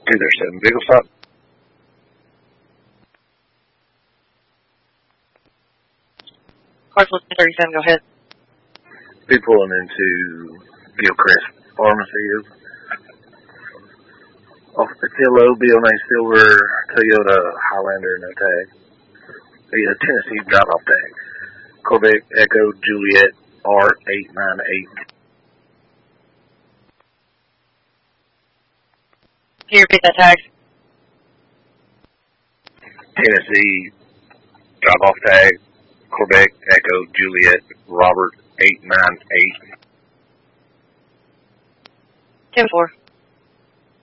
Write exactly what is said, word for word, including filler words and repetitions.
two there seven, vehicle stop. Parcel thirty-seven, go ahead. Be pulling into Gilchrist Pharmacy. Off the Tillo, B O nine Silver, Toyota Highlander, no tag. The Tennessee drop-off tag. Quebec Echo Juliet R eight nine eight. Can you repeat that tag? Tennessee drop-off tag. Quebec Echo Juliet Robert eight nine eight. ten four.